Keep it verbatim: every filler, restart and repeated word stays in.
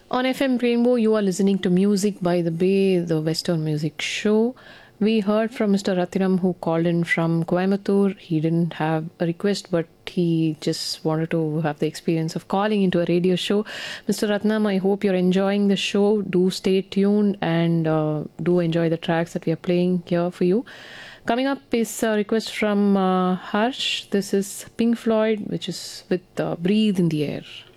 On F M Rainbow, you are listening to Music by the Bay, the Western Music Show. We heard from Mister Rathinam who called in from Coimbatore. He didn't have a request, but he just wanted to have the experience of calling into a radio show. Mister Ratnam, I hope you're enjoying the show. Do stay tuned and uh, do enjoy the tracks that we are playing here for you. Coming up is a request from uh, Harsh. This is Pink Floyd, which is with uh, Breathe in the Air.